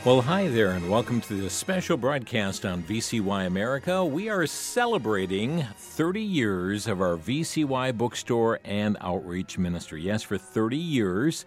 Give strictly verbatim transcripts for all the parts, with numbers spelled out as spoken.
Well, hi there, and welcome to this special broadcast on V C Y America. We are celebrating thirty years of our V C Y bookstore and outreach ministry. Yes, for thirty years,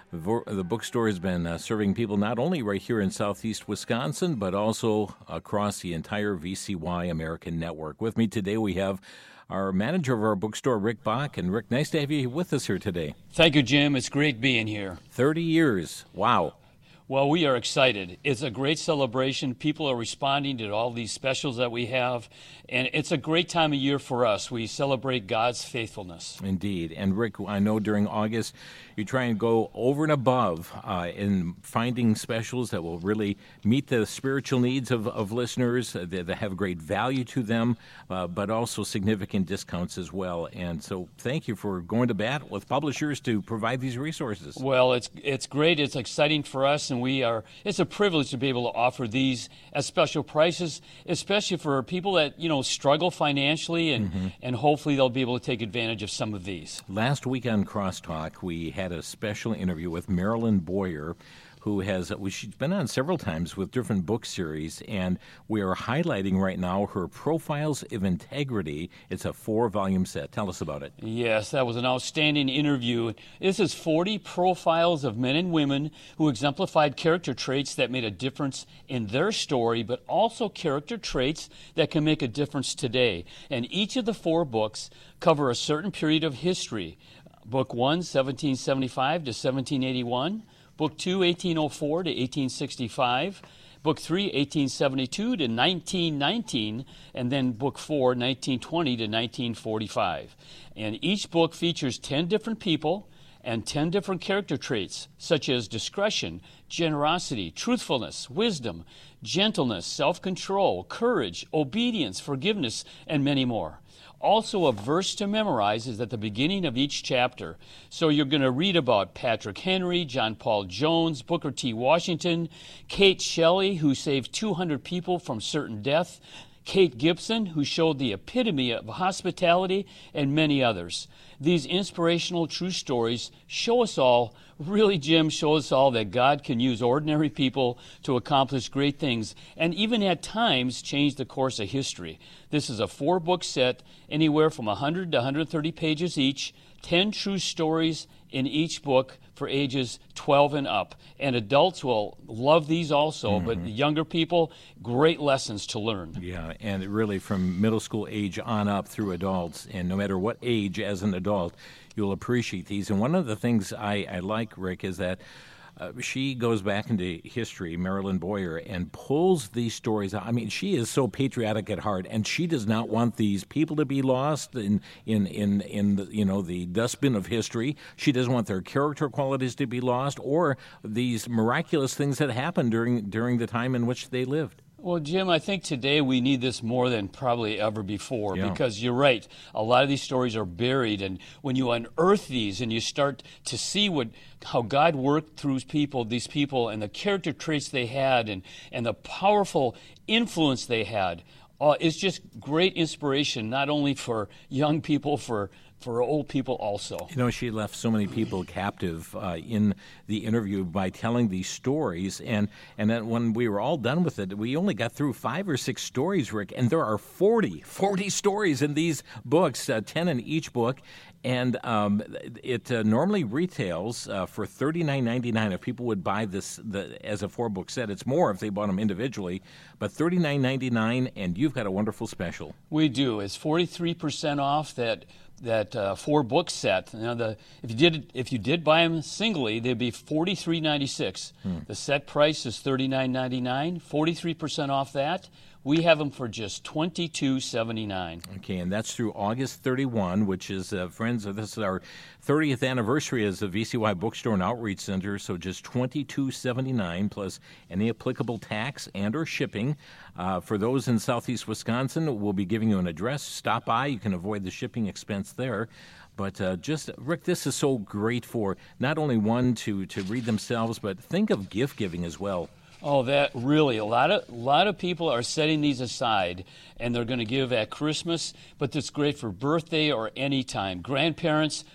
the bookstore has been uh, serving people not only right here in southeast Wisconsin, but also across the entire V C Y American network. With me today, we have our manager of our bookstore, Rick Bach. And Rick, nice to have you with us here today. Thank you, Jim. It's great being here. thirty years. Wow. Well, we are excited. It's a great celebration. People are responding to all these specials that we have, and it's a great time of year for us. We celebrate God's faithfulness. Indeed. And Rick, I know during August you try and go over and above uh, in finding specials that will really meet the spiritual needs of, of listeners, uh, that, that have great value to them, uh, but also significant discounts as well. And so thank you for going to bat with publishers to provide these resources. Well, it's it's great. It's exciting for us. And we are, it's a privilege to be able to offer these at special prices, especially for people that, you know, struggle financially, and, mm-hmm. and hopefully they'll be able to take advantage of some of these. Last week on Crosstalk, we had a special interview with Marilyn Boyer, who has, she's been on several times with different book series, and we are highlighting right now her Profiles of Integrity. It's a four-volume set. Tell us about it. Yes, that was an outstanding interview. This is forty profiles of men and women who exemplified character traits that made a difference in their story, but also character traits that can make a difference today. And each of the four books cover a certain period of history. Book one, seventeen seventy-five to seventeen eighty-one. Book two, eighteen oh four to eighteen sixty-five. Book three, eighteen seventy-two to nineteen nineteen. And then Book four, nineteen twenty to nineteen forty-five. And each book features ten different people and ten different character traits, such as discretion, generosity, truthfulness, wisdom, gentleness, self-control, courage, obedience, forgiveness, and many more. Also, a verse to memorize is at the beginning of each chapter. So you're going to read about Patrick Henry, John Paul Jones, Booker T. Washington, Kate Shelley, who saved two hundred people from certain death, Kate Gibson, who showed the epitome of hospitality, and many others. These inspirational true stories show us all, really, Jim, show us all that God can use ordinary people to accomplish great things, and even at times change the course of history. This is a four-book set, anywhere from one hundred to one hundred thirty pages each, ten true stories in each book for ages twelve and up. And adults will love these also, mm-hmm. but the younger people, great lessons to learn. Yeah, and really from middle school age on up through adults, and no matter what age as an adult, you'll appreciate these. And one of the things I, I like, Rick, is that Uh, she goes back into history, Marilyn Boyer, and pulls these stories out. I mean, she is so patriotic at heart, and she does not want these people to be lost in in in in the, you know, the dustbin of history. She doesn't want their character qualities to be lost, or these miraculous things that happened during during the time in which they lived. Well, Jim, I think today we need this more than probably ever before, yeah. because you're right. A lot of these stories are buried, and when you unearth these and you start to see what how God worked through people, these people, and the character traits they had, and, and the powerful influence they had, uh, it's just great inspiration, not only for young people, for for old people also. You know, she left so many people captive uh, in the interview by telling these stories, and, and then when we were all done with it, we only got through five or six stories, Rick, and there are forty, forty stories in these books, uh, ten in each book, and um, it uh, normally retails uh, for thirty-nine ninety-nine if people would buy this the, as a four-book set. It's more if they bought them individually, but thirty-nine ninety-nine, and you've got a wonderful special. We do. It's forty-three percent off that that uh, four book set. Now, the if you did if you did buy them singly, they'd be forty-three ninety-six. Hmm. The set price is thirty-nine ninety-nine. forty-three percent off that. We have them for just twenty-two seventy-nine. Okay, and that's through August thirty-first, which is, uh, friends, this is our thirtieth anniversary as the V C Y Bookstore and Outreach Center, so just twenty-two seventy-nine plus any applicable tax and or shipping. Uh, for those in southeast Wisconsin, we'll be giving you an address. Stop by. You can avoid the shipping expense there. But uh, just, Rick, this is so great for not only one to, to read themselves, but think of gift giving as well. Oh, that really, a lot of a lot of people are setting these aside, and they're going to give at Christmas, but it's great for birthday or any time. Grandparents,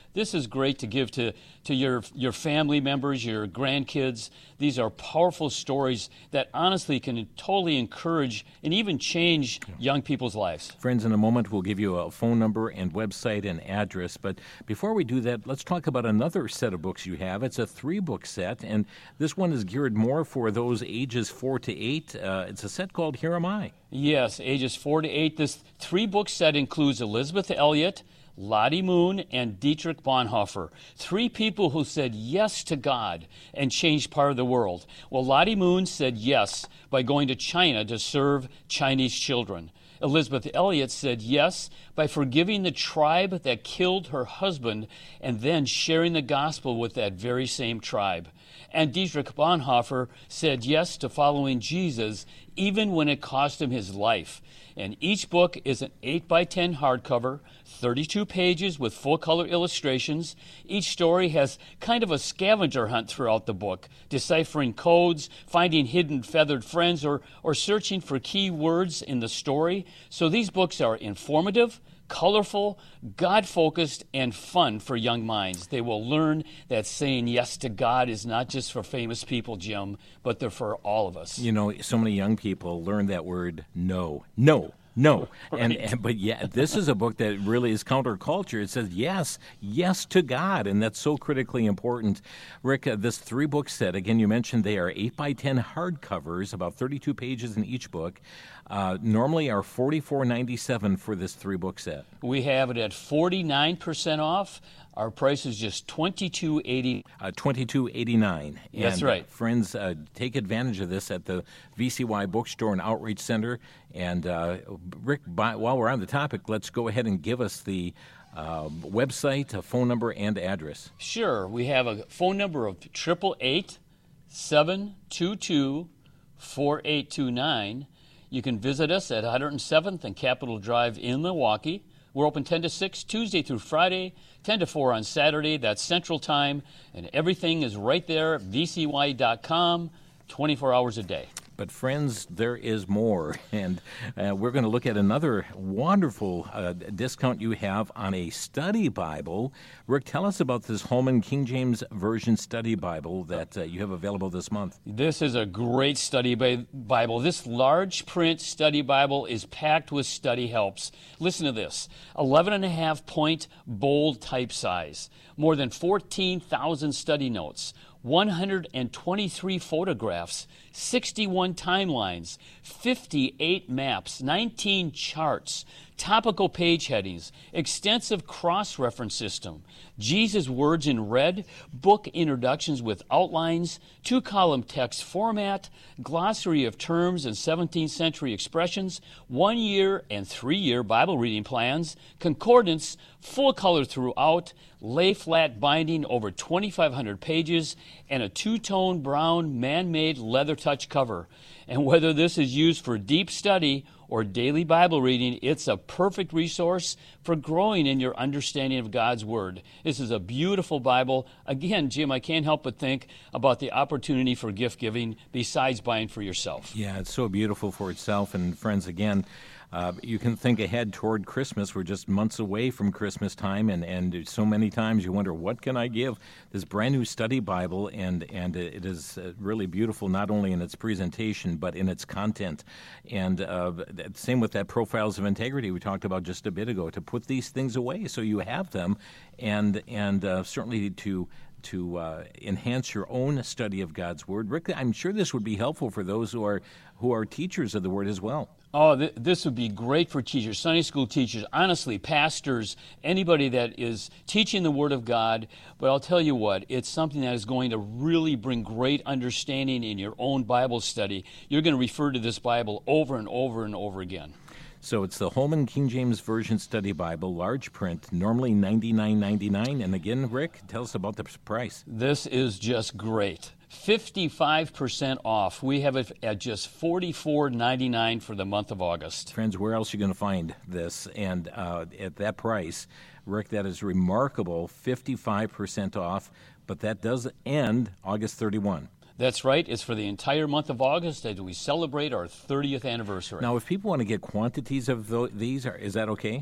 this is great to give to, to your, your family members, your grandkids. These are powerful stories that honestly can totally encourage and even change young people's lives. Friends, in a moment we'll give you a phone number and website and address, but before we do that, let's talk about another set of books you have. It's a three-book set, and this one is geared more for those ages four to eight. Uh, it's a set called Here Am I. Yes, ages four to eight. This three-book set includes Elisabeth Elliot, Lottie Moon, and Dietrich Bonhoeffer, three people who said yes to God and changed part of the world. Well, Lottie Moon said yes by going to China to serve Chinese children. Elisabeth Elliot said yes by forgiving the tribe that killed her husband and then sharing the gospel with that very same tribe. And Dietrich Bonhoeffer said yes to following Jesus even when it cost him his life. And each book is an eight by ten hardcover, thirty-two pages with full-color illustrations. Each story has kind of a scavenger hunt throughout the book, deciphering codes, finding hidden feathered friends, or, or searching for key words in the story. So these books are informative, colorful, God-focused, and fun for young minds. They will learn that saying yes to God is not just for famous people, Jim, but they're for all of us. You know, so many young people learn that word no. No. No, Right. and, and but yeah, this is a book that really is counterculture. It says yes, yes to God, and that's so critically important. Rick, uh, this three-book set, again, you mentioned they are eight by ten hardcovers, about thirty-two pages in each book, uh, normally are forty-four ninety-seven for this three-book set. We have it at forty-nine percent off. Our price is just twenty-two eighty. Uh, twenty-two eighty-nine. That's and, right. Uh, friends, uh, take advantage of this at the V C Y Bookstore and Outreach Center. And uh, Rick, by, while we're on the topic, let's go ahead and give us the uh, website, a phone number, and address. Sure. We have a phone number of eight eight eight, seven two two, four eight two nine. You can visit us at one hundred seventh and Capitol Drive in Milwaukee. We're open ten to six Tuesday through Friday, ten to four on Saturday. That's Central Time, and everything is right there at v c y dot com, twenty-four hours a day. But friends, there is more, and uh, we're going to look at another wonderful uh, discount you have on a study Bible. Rick, tell us about this Holman King James Version Study Bible that uh, you have available this month. This is a great study bi- Bible. This large print study Bible is packed with study helps. Listen to this, eleven and a half point bold type size, more than fourteen thousand study notes, one hundred twenty-three photographs, sixty-one timelines, fifty-eight maps, nineteen charts, topical page headings, extensive cross-reference system, Jesus' words in red, book introductions with outlines, two-column text format, glossary of terms and seventeenth century expressions, one-year and three-year Bible reading plans, concordance, full color throughout, lay-flat binding over twenty-five hundred pages, and a two-tone brown man-made leather touch cover. And whether this is used for deep study or daily Bible reading, it's a perfect resource for growing in your understanding of God's Word. This is a beautiful Bible. Again, Jim, I can't help but think about the opportunity for gift giving besides buying for yourself. Yeah, it's so beautiful for itself. And friends, again, Uh, you can think ahead toward Christmas. We're just months away from Christmas time, and, and so many times you wonder, what can I give? This brand new study Bible, and, and it is really beautiful, not only in its presentation, but in its content. And uh, same with that Profiles of Integrity we talked about just a bit ago, to put these things away so you have them, and, and uh, certainly to to uh, enhance your own study of God's Word. Rick, I'm sure this would be helpful for those who are who are teachers of the Word as well. Oh, th- this would be great for teachers, Sunday school teachers, honestly, pastors, anybody that is teaching the Word of God. But I'll tell you what, it's something that is going to really bring great understanding in your own Bible study. You're going to refer to this Bible over and over and over again. So it's the Holman King James Version Study Bible, large print, normally ninety-nine ninety-nine. And again, Rick, tell us about the price. This is just great. fifty-five percent off. We have it at just forty-four ninety-nine for the month of August. Friends, where else are you going to find this? And uh, at that price, Rick, that is remarkable, fifty-five percent off. But that does end August thirty-first. That's right. It's for the entire month of August as we celebrate our thirtieth anniversary. Now, if people want to get quantities of th- these, are, is that okay?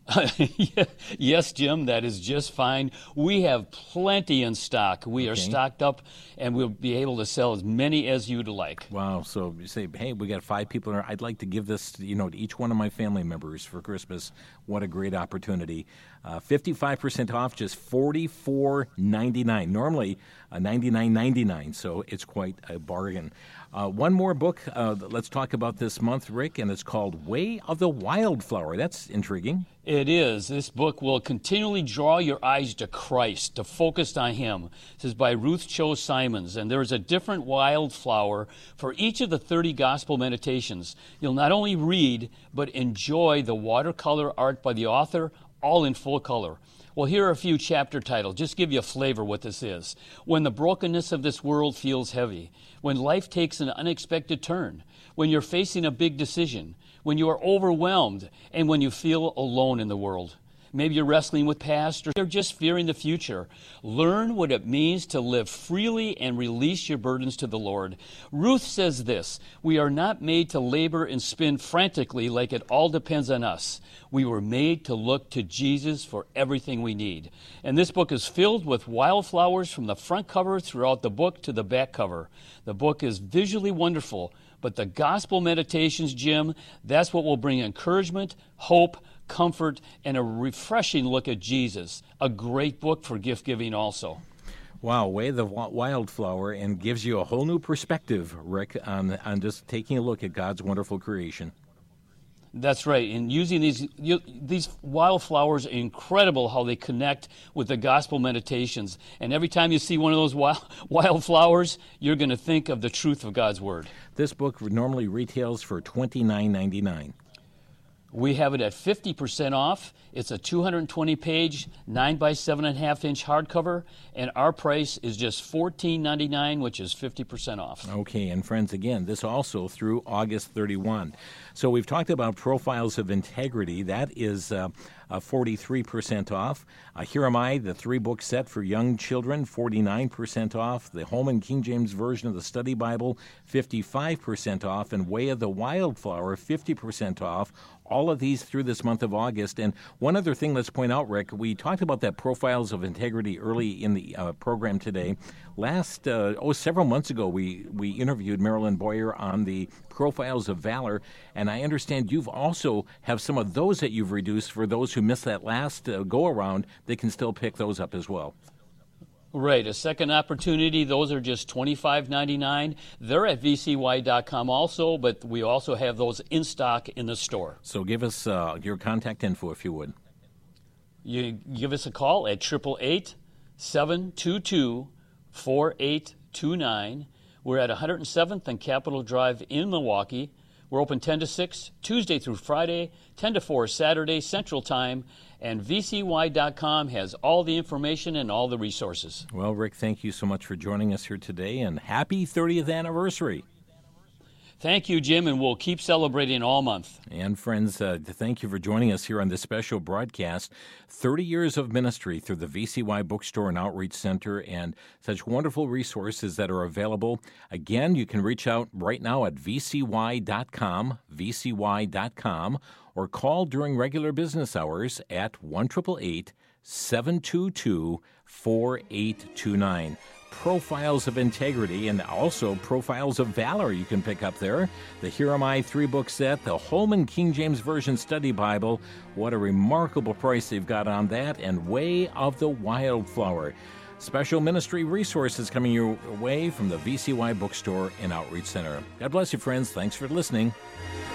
Yes, Jim, that is just fine. We have plenty in stock. We Okay. are stocked up, and we'll be able to sell as many as you'd like. Wow. So you say, hey, we got five people here. I'd like to give this, you know, to each one of my family members for Christmas. What a great opportunity. Uh, fifty-five percent off, just forty-four ninety-nine. Normally uh, ninety-nine ninety-nine, so it's quite a bargain. Uh, one more book uh, let's talk about this month, Rick, and it's called Way of the Wildflower. That's intriguing. It is. This book will continually draw your eyes to Christ, to focus on Him. This is by Ruth Cho Simons, and there is a different wildflower for each of the thirty gospel meditations. You'll not only read, but enjoy the watercolor art by the author, all in full color. Well, here are a few chapter titles. Just give you a flavor what this is. When the brokenness of this world feels heavy, when life takes an unexpected turn, when you're facing a big decision, when you are overwhelmed, and when you feel alone in the world. Maybe you're wrestling with past or you're just fearing the future. Learn what it means to live freely and release your burdens to the Lord. Ruth says this, we are not made to labor and spin frantically like it all depends on us. We were made to look to Jesus for everything we need. And this book is filled with wildflowers from the front cover throughout the book to the back cover. The book is visually wonderful, but the gospel meditations, Jim, that's what will bring encouragement, hope, comfort, and a refreshing look at Jesus. A great book for gift giving also. Wow, Way of the Wildflower, and gives you a whole new perspective, Rick, on, on just taking a look at God's wonderful creation. That's right. And using these you, these wildflowers, incredible how they connect with the gospel meditations. And every time you see one of those wild, wildflowers, you're going to think of the truth of God's Word. This book normally retails for twenty-nine ninety-nine. We have it at fifty percent off. It's a two hundred twenty page, nine by seven and a half inch hardcover, and our price is just fourteen ninety-nine, which is fifty percent off. Okay, and friends, again, this also through August thirty-first. So we've talked about Profiles of Integrity. That is uh, uh, forty-three percent off. Uh, Here Am I, the three-book set for young children, forty-nine percent off. The Holman King James Version of the Study Bible, fifty-five percent off. And Way of the Wildflower, fifty percent off. All of these through this month of August. And one other thing let's point out, Rick, we talked about that Profiles of Integrity early in the uh, program today. Last, uh, oh, several months ago, we, we interviewed Marilyn Boyer on the Profiles of Valor, and I understand you've also have some of those that you've reduced for those who missed that last uh, go-around. They can still pick those up as well. Right, a second opportunity. Those are just twenty-five ninety-nine. They're at v c y dot com also, but we also have those in stock in the store. So give us uh, your contact info if you would. You give us a call at eight eight eight, seven two two, four eight two nine. We're at one hundred seventh and Capitol Drive in Milwaukee. We're open ten to six, Tuesday through Friday, ten to four Saturday, Central Time, and v c y dot com has all the information and all the resources. Well, Rick, thank you so much for joining us here today, and happy thirtieth anniversary. Thank you, Jim, and we'll keep celebrating all month. And friends, uh, thank you for joining us here on this special broadcast. thirty years of ministry through the V C Y Bookstore and Outreach Center, and such wonderful resources that are available. Again, you can reach out right now at v c y dot com, v c y dot com, or call during regular business hours at one eight eight eight, seven two two, four eight two nine. Profiles of Integrity and also Profiles of Valor you can pick up there. The Here Am I three-book set, the Holman King James Version Study Bible. What a remarkable price they've got on that. And Way of the Wildflower. Special ministry resources coming your way from the V C Y Bookstore and Outreach Center. God bless you, friends. Thanks for listening.